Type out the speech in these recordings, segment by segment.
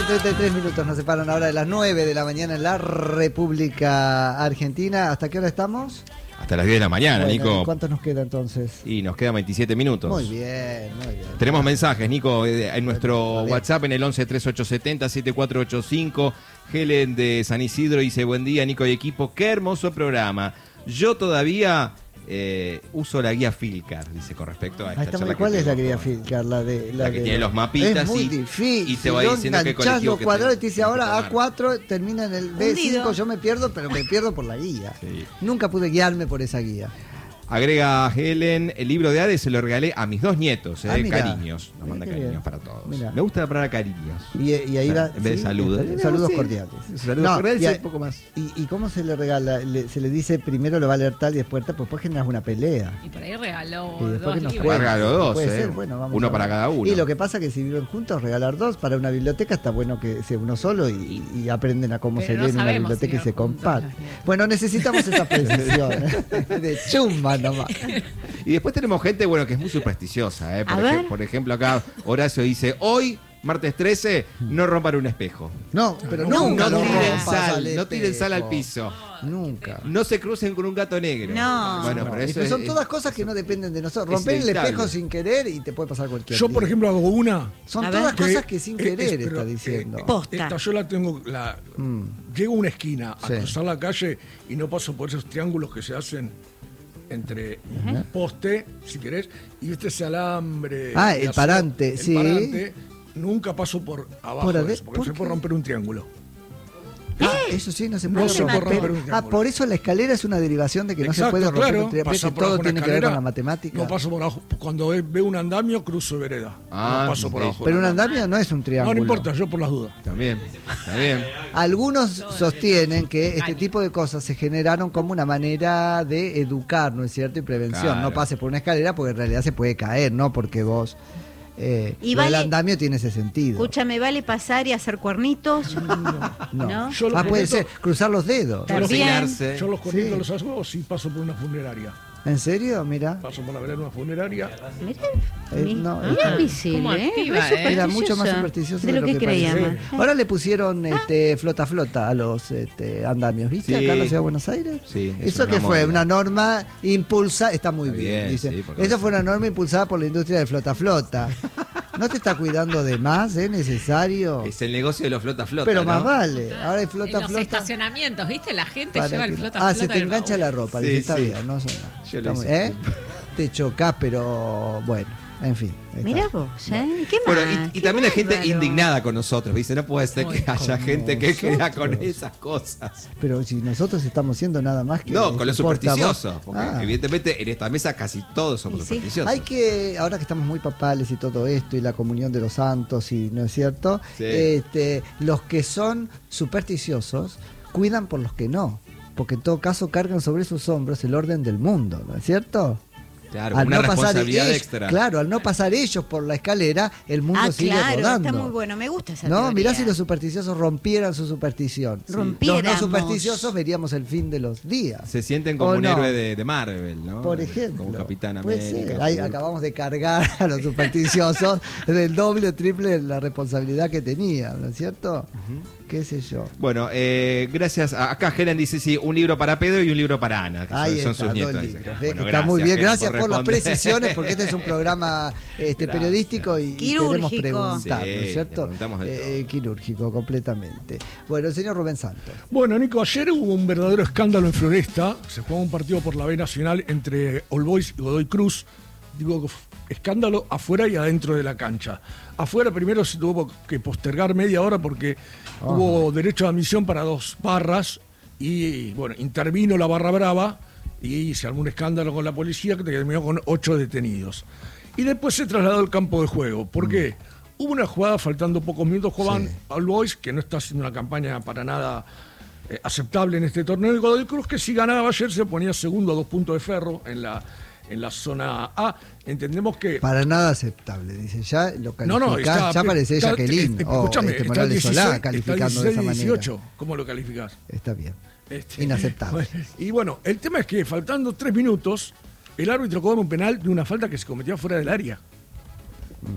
33 minutos nos separan ahora de las 9 de la mañana en la República Argentina. ¿Hasta qué hora estamos? Hasta las 10 de la mañana, Bueno, Nico. ¿cuánto nos queda entonces? Y nos quedan 27 minutos. Muy bien, muy bien. Tenemos mensajes, Nico, en nuestro Bien. WhatsApp en el 113870-7485. Helen de San Isidro dice: buen día, Nico y equipo, qué hermoso programa. Yo todavía uso la guía Filcar, dice, con respecto a esta charla. ¿Cuál que es la tuvimos guía con- Filcar? La que tiene los mapitas es muy y difícil. te va diciendo qué enganchás colectivo los que cuadrados y tenés te dice que ahora tomar. A4 termina en el B5. Hundido. Yo me pierdo, pero me pierdo por la guía. Sí. Nunca pude guiarme por esa guía. Agrega Helen: el libro de Hades se lo regalé a mis dos nietos, Mirá. cariños. Nos manda Qué cariños bien. para todos. Mirá. Me gusta la palabra cariños. Y ahí va. En vez de saludos. está bien. Saludos Sí. cordiales. Saludos cordiales y y un poco más. ¿Y cómo se le regala? Se le dice primero lo va a leer tal y después tal, pues después generas una pelea. Y por ahí regaló Y después dos que nos libros. cuelga. Regalo dos, Puede ser, bueno, vamos uno a ver. para cada uno. Y lo que pasa es que si viven juntos, regalar dos para una biblioteca está bueno que sea uno solo y aprenden a cómo Pero se no lee en una sabemos biblioteca si y se viven juntos comparten. los nietos. Bueno, necesitamos esa precisión de chumba nomás. Y después tenemos gente, bueno, que es muy supersticiosa, ¿eh? A ver. Por ejemplo, acá Horacio dice: hoy, martes 13, no rompan un espejo. No, pero No, nunca no lo tiren rompas sal, al no tiren sal al espejo. piso. Nunca. No se crucen con un gato negro. No. Bueno, No, pero eso son es- todas cosas que no dependen de nosotros. es Romper el inevitable. espejo sin querer y te puede pasar cualquier Yo, por día. ejemplo, hago una. Son A ver. todas cosas que sin querer pero, está diciendo. Posta. Esta yo la tengo. Llego a una esquina a Sí. cruzar la calle y no paso por esos triángulos que se hacen entre un poste, si querés, y ese alambre. Ah, de el acero, parante, el sí. parante. Nunca paso por abajo ¿Por de ade- eso, porque por se qué? puede romper un triángulo. Eso sí, no se No puede se puede romper. romper un triángulo. Por eso la escera es una derivación de que no se Exacto, puede romper claro, un triángulo. paso Que por todo abajo de tiene una que ver con escalera, la matemática. No paso por abajo. Cuando veo un andamio, cruzo vereda. Ah, no paso por sí. abajo. Pero un del andamio no es un No, triángulo. no importa, yo por las dudas. También, está bien. Algunos sostienen que este tipo de cosas se generaron como una manera de educar, ¿no es cierto? Y prevención. Claro. No pases por una escalera porque en realidad se puede caer, ¿no? Porque vos... Y lo del vale- andamio tiene ese sentido. Escúchame, ¿vale pasar y hacer cuernitos? No. ¿No? Yo los puede corritos- ser, cruzar los dedos. También. Cocinarse. Yo los corritos Sí. los hago si paso por una funeraria. ¿En serio? Mira. Paso por la vereda de una funeraria. Mirá, No, mirá es- invisible, ¿Cómo ¿eh? activa, Re Era mucho más supersticiosa supersticioso de lo que creíamos. parece. Ahora le pusieron flota a los andamios, ¿viste? Sí. Acá en la ciudad de Buenos Aires. Sí, es Eso una que fue moda. una norma impulsada, está muy Está bien, bien, dice. sí, porque- Eso fue una norma impulsada por la industria de flota. ¿No te está cuidando de más? ¿Es necesario? Es el negocio de los flota-flota. Pero ¿no? más vale. Ahora hay En los flota. estacionamientos, ¿viste? La gente para lleva el que- flota se te engancha la ropa. Sí, dice, está sí. bien, no suena. Yo Está lo muy- hice. Te chocás, pero bueno, en fin. está. Mirá vos, ¿eh? ¿Qué Bueno, más? y Qué también hay gente bárbaro. indignada con nosotros, ¿viste? No puede ser que haya gente que nosotros. crea con esas cosas. Pero si nosotros estamos siendo nada más que... No, con los portavoz- supersticiosos. Porque Ah. evidentemente en esta mesa casi todos somos Y sí. supersticiosos. Hay que, ahora que estamos muy papales y todo esto, y la comunión de los santos, y no es cierto, Sí. los que son supersticiosos cuidan por los que no, porque en todo caso cargan sobre sus hombros el orden del mundo, ¿no es cierto? Claro, una responsabilidad extra. Claro, al no pasar ellos por la escalera, el mundo Ah, sigue claro, rodando. está muy bueno, me gusta esa No, teoría. mirá si los supersticiosos rompieran su superstición. Los no Rompiéramos. supersticiosos veríamos el fin de los días. Se sienten como ¿O un no? héroe de Marvel, ¿no? Por ejemplo. Como Capitán Puede América. ser. Ahí Hulk. acabamos de cargar a los supersticiosos del doble o triple de la responsabilidad que tenían, ¿no es cierto? ¿Qué sé yo? Bueno, gracias. Acá Helen dice, sí, un libro para Pedro y un libro para Ana, que Ahí son está, sus dos nietos. libros. Dice. Ve Bueno, que está muy bien, Helen, gracias por las responder. precisiones, porque este es un programa periodístico y queremos Quirúrgico. preguntar, ¿no Sí, es cierto? preguntamos de Quirúrgico, completamente. Bueno, el señor Rubén Santos. Bueno, Nico, ayer hubo un verdadero escándalo en Floresta. Se jugó un partido por la B Nacional entre All Boys y Godoy Cruz. Digo, escándalo afuera y adentro de la cancha. Afuera primero se tuvo que postergar media hora porque hubo derecho de admisión para 2 barras y, bueno, intervino la barra brava y se armó un escándalo con la policía que terminó con 8 detenidos. Y después se trasladó al campo de juego. ¿Por qué? Hubo una jugada, faltando pocos minutos, jugaban Sí. All Boys, que no está haciendo una campaña para nada aceptable en este torneo, y Godoy Cruz, que si ganaba ayer se ponía segundo a 2 puntos de Ferro en la zona A. Entendemos que... Para nada aceptable, dice. Ya lo calificás, está, ya parece está- Jacqueline o escúchame, está Morales 16, Solá está calificando de esa 16, manera. 18. ¿Cómo lo calificás? Está bien. Inaceptable. Bueno, y bueno, el tema es que faltando 3 minutos, el árbitro cobra un penal de una falta que se cometió fuera del área.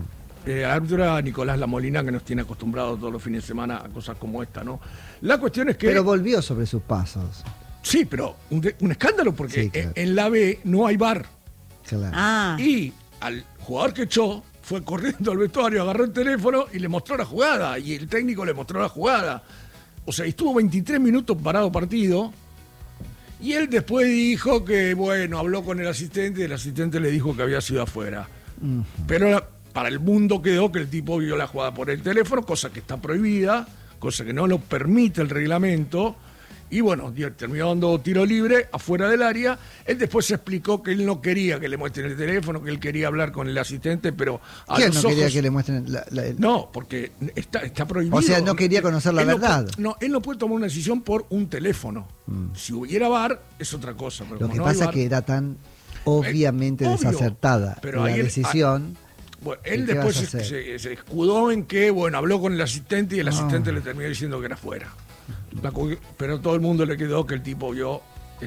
El árbitro era Nicolás Lamolina, que nos tiene acostumbrados todos los fines de semana a cosas como esta, ¿no? La cuestión es que... Pero volvió sobre sus pasos. Sí, pero un escándalo porque Sí, claro. en la B no hay VAR. Claro. Ah, Y al jugador que echó fue corriendo al vestuario, agarró el teléfono y le mostró la jugada. Y el técnico le mostró la jugada. O sea, estuvo 23 minutos parado partido. Y él después dijo que, bueno, habló con el asistente y el asistente le dijo que había sido afuera. Pero para el mundo quedó que el tipo vio la jugada por el teléfono, cosa que está prohibida, cosa que no lo permite el reglamento. Y bueno, terminó dando tiro libre afuera del área. Él después se explicó que él no quería que le muestren el teléfono, que él quería hablar con el asistente, pero a ¿Quién los no quería ojos... que le muestren No, porque está prohibido. O sea, no quería conocer la Él no verdad. él no puede tomar una decisión por un teléfono. Si hubiera VAR, es otra cosa. Pero Lo como que no hay pasa es VAR, que era tan obviamente obvio, desacertada pero la ahí decisión. Bueno, ¿Y él qué después vas a hacer? se escudó en que, bueno, habló con el asistente y el asistente le terminó diciendo que era fuera. Pero todo el mundo le quedó que el tipo vio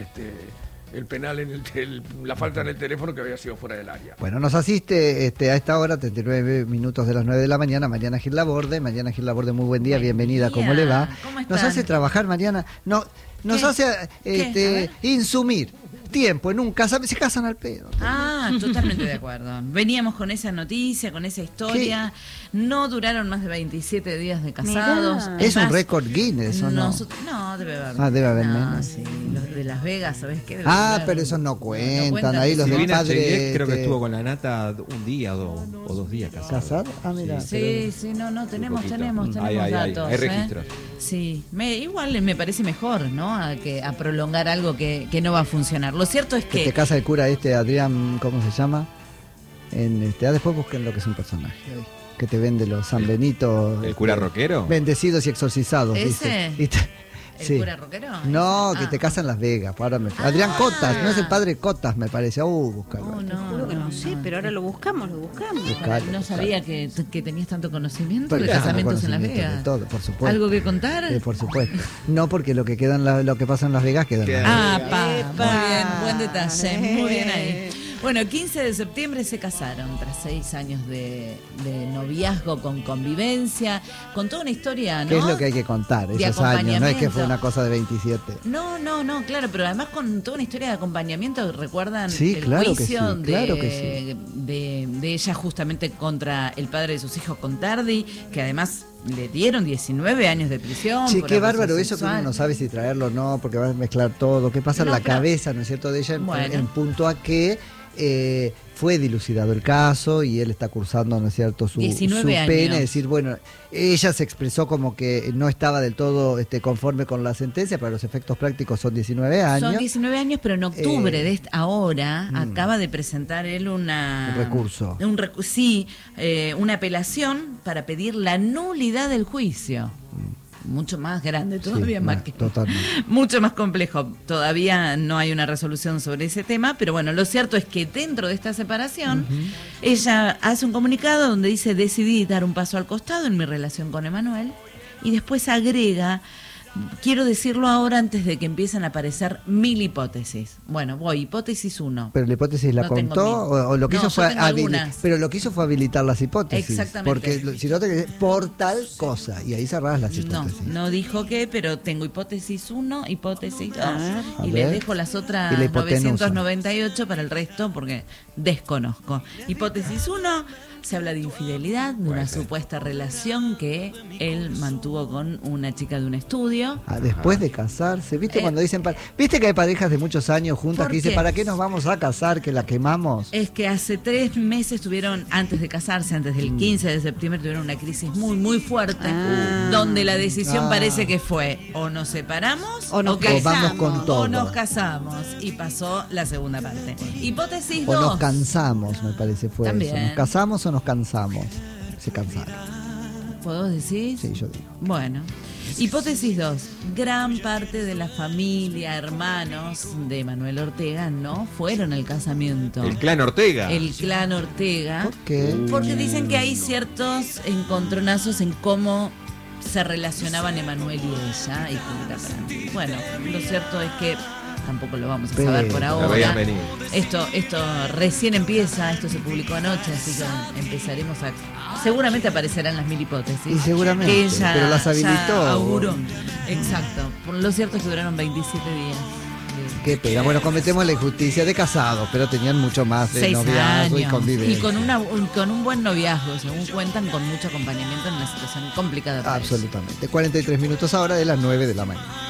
el penal, la falta en el teléfono que había sido fuera del área. Bueno, nos asiste a esta hora, 39 minutos de las 9 de la mañana, Mariana Gil Laborde. Mariana Gil Laborde, muy buen día, Buen bienvenida, día. ¿cómo le va? ¿Cómo Nos están? hace trabajar, Mariana, no, nos ¿Qué? hace ¿Qué? A ver. insumir tiempo en un casamiento, se casan al pedo. Ah, totalmente de acuerdo. Veníamos con esa noticia, con esa historia. No duraron más de 27 días de casados. Mirá. Es un más, récord Guinness, ¿o no? No, debe haber. Ah, debe haber no, menos. sí, los de Las Vegas, ¿sabes qué? Debe Ah, haber. pero esos no cuentan, cuentan, ahí los sí. del Silvina padre. Cheyek creo que estuvo con la nata un día o 2 días casado. ¿Casado? Ah, mira. Sí, sí, no, tenemos poquito. datos. Hay registros. Sí, igual me parece mejor, ¿no? A prolongar algo que no va a funcionar. Lo cierto es Que te que casa el cura Adrián, ¿cómo se llama? Después busquen lo que es un personaje ahí, que te vende los San Benito. ¿El cura rockero? Bendecidos y exorcizados, ¿Ese? dice. Y ¿el sí. cura rockero? No, que Ah. te casan en Las Vegas. Ahora Adrián Cotas, no es el padre Cotas, me parece. Búscalo. Oh, no, Juro que no sé, pero ahora lo buscamos. Buscalo, No sabía que tenías tanto conocimiento Pero de claro, casamientos en Las conocimiento Vegas. de todo, por supuesto. ¿Algo que contar? Por supuesto. No, porque lo que lo que pasa en Las Vegas queda en Las Queda- Vegas. Muy bien, buen detalle, muy bien ahí. Bueno, 15 de septiembre se casaron, tras 6 años de noviazgo con convivencia, con toda una historia, ¿no? ¿Qué es lo que hay que contar De esos años? No es que fue acompañamiento. una cosa de 27. No, claro, pero además con toda una historia de acompañamiento, ¿recuerdan Sí, el claro que juicio sí, claro que de ella justamente contra el padre de sus hijos con Tardi, que además le dieron 19 años de prisión? Che, por qué abuso bárbaro eso que uno sexual? no sabe si traerlo o no, porque va a mezclar todo. ¿Qué pasa en No, la pero- cabeza, no es cierto, de ella Bueno. en punto a que fue dilucidado el caso y él está cursando, ¿no es cierto?, su 19 pena. años. Es decir, bueno, ella se expresó como que no estaba del todo conforme con la sentencia, pero los efectos prácticos son 19 años. Son 19 años, pero en octubre de ahora acaba de presentar él Un recurso. Una apelación para pedir la nulidad del juicio. Mucho más grande todavía, Sí, más que totalmente. mucho más complejo. Todavía no hay una resolución sobre ese tema, pero bueno, lo cierto es que dentro de esta separación, ella hace un comunicado donde dice: decidí dar un paso al costado en mi relación con Emanuel, y después agrega: quiero decirlo ahora antes de que empiecen a aparecer 1000 hipótesis. Bueno, hipótesis 1. Pero la hipótesis la No tengo contó miedo. o lo que No, hizo yo fue tengo algunas. pero lo que hizo fue habilitar las hipótesis. Exactamente. Porque si no te quedé por tal cosa y ahí cerrabas las No, hipótesis. no dijo qué, pero tengo hipótesis 1, hipótesis 2. A Y ver. les dejo las otras Y la hipotenusa. 998 para el resto porque desconozco. Hipótesis 1, se habla de infidelidad, de una supuesta relación que él mantuvo con una chica de un estudio. Después de casarse, ¿viste cuando dicen, viste que hay parejas de muchos años juntas ¿Por que dicen, qué? ¿para qué nos vamos a casar? Que la quemamos. Es que hace 3 meses tuvieron, antes de casarse, antes del 15 de septiembre, tuvieron una crisis muy, muy fuerte, donde la decisión parece que fue: o nos separamos O nos O vamos con todo. o nos casamos. Y pasó la segunda parte. Hipótesis O 2. nos cansamos, me parece fue También. eso. ¿Nos casamos o nos cansamos? Se cansaron. ¿Puedo decir? Sí, yo digo. Bueno. Hipótesis 2. Gran parte de la familia, hermanos de Manuel Ortega no fueron al casamiento. El clan Ortega. El clan Ortega. ¿Por qué? Porque dicen que hay ciertos encontronazos en cómo se relacionaban Emanuel y ella y Julieta Prandi. Bueno, lo cierto es que tampoco lo vamos a Pero saber por lo ahora. veían venir. Esto recién empieza, esto se publicó anoche, así que empezaremos seguramente aparecerán las 1000 hipótesis. Y seguramente, que ella pero las habilitó. ya auguró. Exacto. Lo cierto es que duraron 27 días. Qué pena. Bueno, cometemos la injusticia de casados, pero tenían mucho más de 6 noviazgo y años. convivencia. Y con un buen noviazgo, según cuentan, con mucho acompañamiento en una situación complicada para ellos. Absolutamente. 43 minutos ahora de las 9 de la mañana.